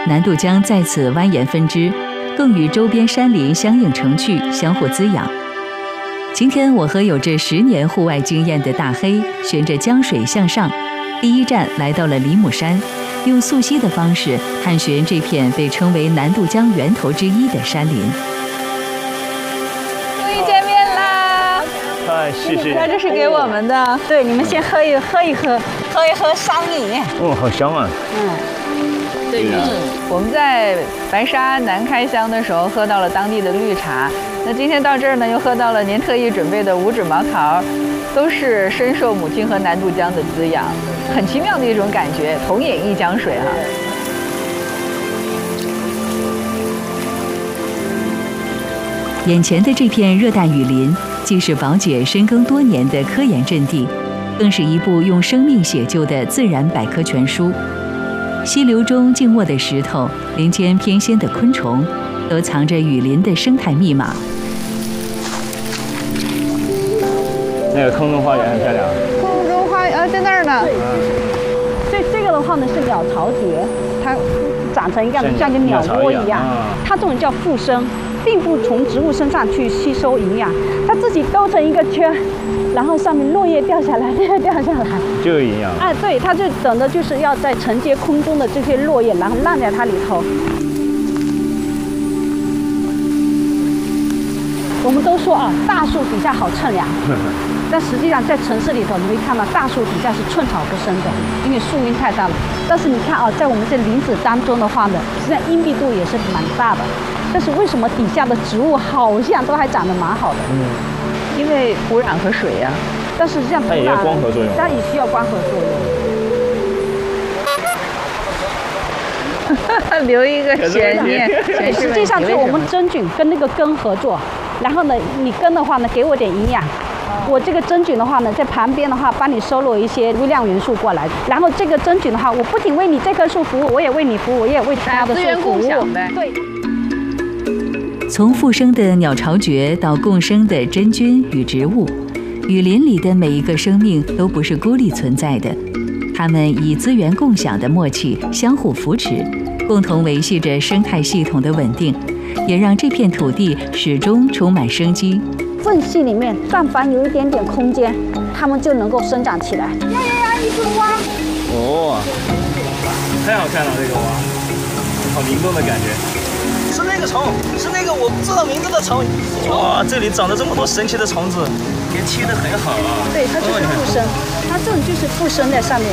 南渡江在此蜿蜒分支，更与周边山林相映成趣，相互滋养。今天我和有着10年户外经验的大黑，循着江水向上，第一站来到了梨木山，用溯溪的方式探寻这片被称为南渡江源头之一的山林。 终于见面啦！ 哎，谢谢。 这是给我们的， 对，你们先喝一喝山饮。 哦，好香啊！ 对，我们在白沙南开乡的时候喝到了当地的绿茶，那今天到这儿呢，又喝到了您特意准备的五指毛桃，都是深受母亲河南渡江的滋养，很奇妙的一种感觉，同饮一江水啊。 眼前的这片热带雨林，既是宝姐深耕多年的科研阵地，更是一部用生命写就的自然百科全书。溪流中静卧的石头，林间翩跹的昆虫，都藏着雨林的生态密码。 那个空中花园很漂亮。 空中花园在那儿呢。 这个的话呢是鸟巢蕨，它长成一样像个鸟窝一样，它这种叫附生，并不从植物身上去吸收营养，它自己兜成一个圈，然后上面落叶掉下来，掉下来就有营养。 哎，对，它就等的就是要在承接空中的这些落叶，然后烂在它里头。我们都说啊，大树底下好乘凉，但实际上在城市里头，你会看到大树底下是寸草不生的，因为树荫太大了。但是你看啊，在我们这林子当中的话呢，实际上阴蔽度也是蛮大的。但是为什么底下的植物好像都还长得蛮好的？ 因为土壤和水呀。 但是实际上它也要光合作用， 它也需要光合作用。 留一个悬念。 实际上就是我们真菌跟那个根合作，然后呢，你根的话呢，给我点营养。我这个真菌的话呢，在旁边的话帮你收录一些微量元素过来，然后这个真菌的话，我不仅为你这棵树服务，我也为你服务，我也为其他的树服务。对。 从附生的鸟巢蕨到共生的真菌与植物，雨林里的每一个生命都不是孤立存在的，它们以资源共享的默契相互扶持，共同维系着生态系统的稳定，也让这片土地始终充满生机。 缝隙里面，但凡有一点点空间，它们就能够生长起来。一只蛙！ 哦，太好看了，这个蛙，好灵动的感觉。是那个虫，是那个我不知道名字的虫。哇，这里长了这么多神奇的虫子，也贴得很好啊。 对，它就是附生，它这种就是附生在上面。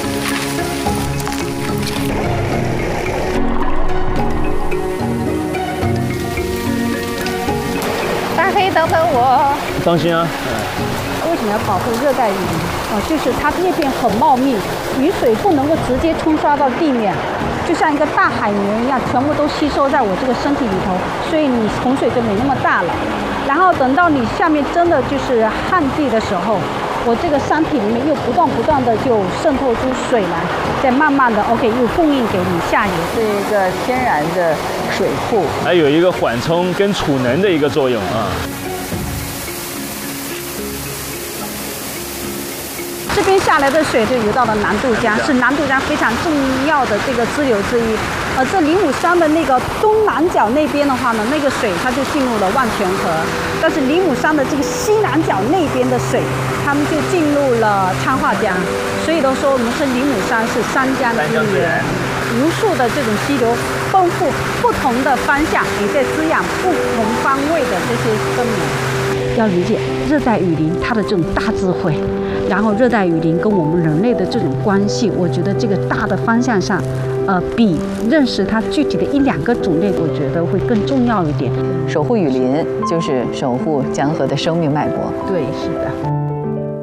大黑，等等我。 当心啊！ 为什么要保护热带雨林？就是它叶片很茂密，雨水不能够直接冲刷到地面，就像一个大海绵一样，全部都吸收在我这个身体里头，所以你洪水就没那么大了。然后等到你下面真的就是旱地的时候，我这个山体里面又不断的就渗透出水来，再慢慢的 OK 又供应给你下游， 是一个天然的水库， 还有一个缓冲跟储能的一个作用啊。 这边下来的水就流到了南渡江，是南渡江非常重要的这个支流之一。这灵武山的那个东南角那边的话呢，那个水它就进入了万泉河，但是灵武山的这个西南角那边的水，它们就进入了昌化江。所以都说我们是灵武山是三江之源，无数的这种溪流丰富不同的方向，也在滋养不同方位的这些生命。要理解热带雨林它的这种大智慧。然后热带雨林跟我们人类的这种关系，我觉得这个大的方向上，比认识它具体的1、2个种类，我觉得会更重要一点。 守护雨林就是守护江河的生命脉搏。 对，是的。